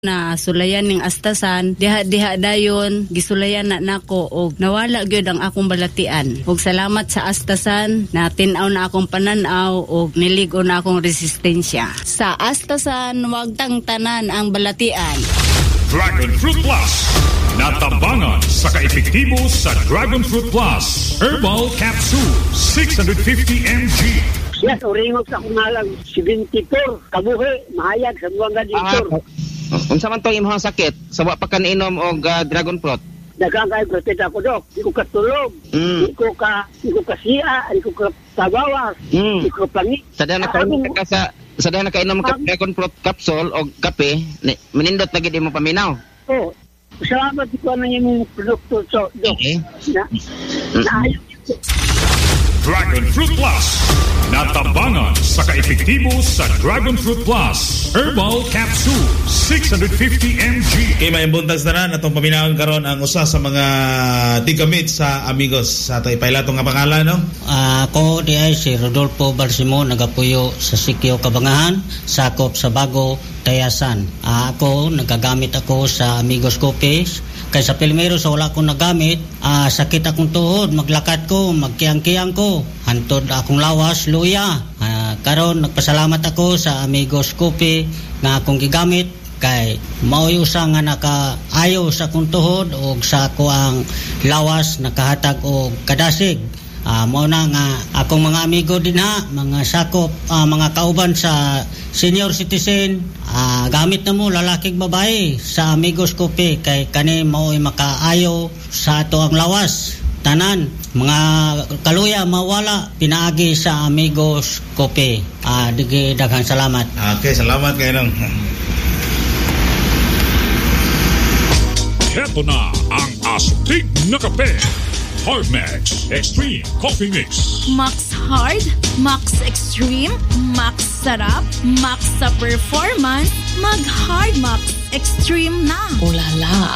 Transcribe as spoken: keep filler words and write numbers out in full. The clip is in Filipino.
na sulayan ning astasan, diha-diha dayon gisulayan na nako og nawala gyud ang akong balatian. Ug salamat sa astasan na tin-aw na akong pananaw og niligo na akong resistensya. Sa astasan wag tang tanan ang balatian. Dragon Fruit Plus, natabangan sa kaepektibo sa Dragon Fruit Plus Herbal Capsule six hundred fifty milligrams. Yes, oringog sa kumalang seventy-four kabuhi mahayag sa buwang dito. Unsa man to imong sakit? Sa wa pa ka inom og uh, dragon fruit? Nagkakay protein ako, Dok. Di ko katulog. Mm. Di ko ka, di ko kasiya. Di ko kabawas. Mm. Di ko plangi. Sa dahil nakainom ka sa sa dahil nakainom ka um, dragon fruit capsule o kape, ni, manindot na gid mo paminaw. Oo. Oh, salamat ko na yung produkto, so, Dok. Okay. Na, mm. na ayaw. Dragon Fruit Plus, natabangan sa kaepektibo sa Dragon Fruit Plus Herbal Capsule six hundred fifty milligrams. Kay may buntag na na atong paminawon karon ang usa sa mga tigamit sa amigos sa atong ipailato nga pangalan, no? Uh, ako di ay si Rodolfo Balsimo, nagapuyo sa Sikyo Kabangahan, sakop sa Bago, Tayasan. Uh, ako nagagamit ako sa Amigos Coffee. Kay sa Pilmero sa wala akong nagamit, uh, sakit akong tuhod, maglakad ko, magkiyang-kiyang ko, hantod akong lawas, luya. Uh, karon nagpasalamat ako sa Amigos Coffee nga akong gigamit kay mauyusa nga nakaayo sa akong tuhod o sa ako ang lawas nakahatag og kadasig. Uh, mao na nga akong mga amigo din ha, mga sakop, uh, mga kauban sa senior citizen, uh, gamit na mo lalaking babae sa Amigos Coffee kay kani mao'y makaayo sa ato ang lawas. Tanan, mga kaluya mawala pinaagi sa Amigos Coffee. Uh, digi daghang salamat. Okay, salamat kayo nang. Heto na ang astig na kape. Hardmax Extreme Coffee Mix. Max Hard, Max Extreme, Max Sarap, Max sa performance, mag Hard Max Extreme na. Ulala.